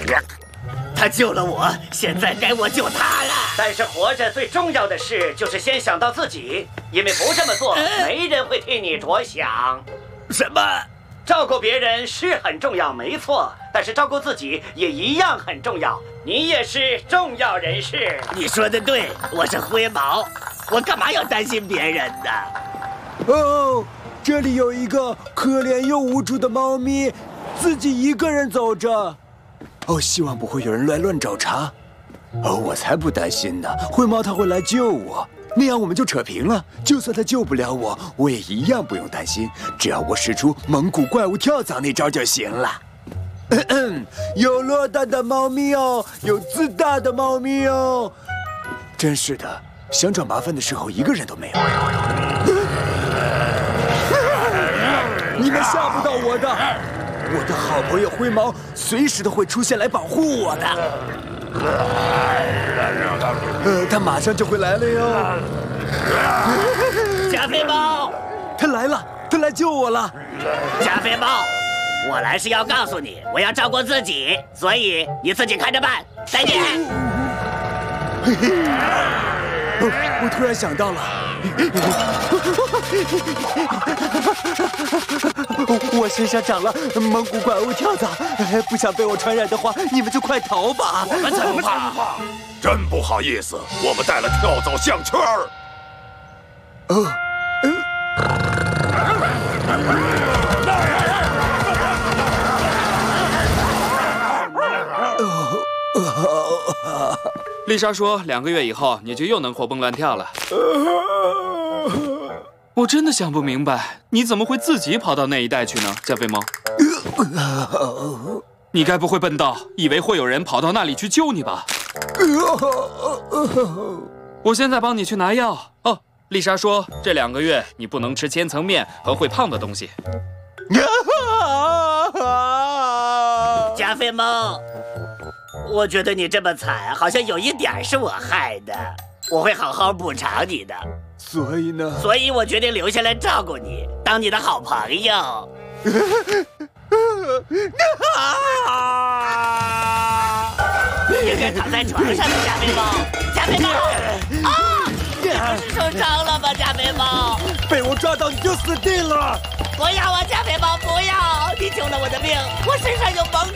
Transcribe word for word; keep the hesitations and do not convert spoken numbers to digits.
他救了我，现在该我救他了。 但是活着最重要的事就是先想到自己，因为不这么做，没人会替你着想。 什么？ 照顾别人是很重要，没错，但是照顾自己也一样很重要。你也是重要人士。 你说的对，我是灰毛，我干嘛要担心别人呢？ 哦，这里有一个可怜又无助的猫咪，自己一个人走着。哦，希望不会有人来乱找茬。哦，我才不担心呢，灰猫它会来救我。那样我们就扯平了，就算他救不了我，我也一样不用担心，只要我使出蒙古怪物跳蚤那招就行了。咳咳，有落单的猫咪哦，有自大的猫咪哦，真是的，想找麻烦的时候一个人都没有。你们吓不到我的，我的好朋友灰毛随时都会出现来保护我的。呃，他马上就会来了哟。 加菲猫， 他来了，他来救我了。 加菲猫，我来是要告诉你，我要照顾自己，所以你自己看着办。再见。 哦，我突然想到了，我身上长了蒙古怪物跳蚤，不想被我传染的话，你们就快逃吧。 我们才不怕。 真不好意思，我们带了跳蚤项圈儿。 哦， 丽莎说，两个月以后你就又能活蹦乱跳了。我真的想不明白，你怎么会自己跑到那一带去呢？加菲猫，你该不会笨到以为会有人跑到那里去救你吧？我现在帮你去拿药。哦，丽莎说，这两个月你不能吃千层面和会胖的东西。 加菲猫，我觉得你这么惨，好像有一点是我害的，我会好好补偿你的。 所以呢？ 所以我决定留下来照顾你，当你的好朋友。你应该躺在床上的，加菲猫。加菲猫，啊！你不是受伤了吗，加菲猫？ 被我抓到你就死定了！ 不要啊，加菲猫，不要！你救了我的命，我身上有蒙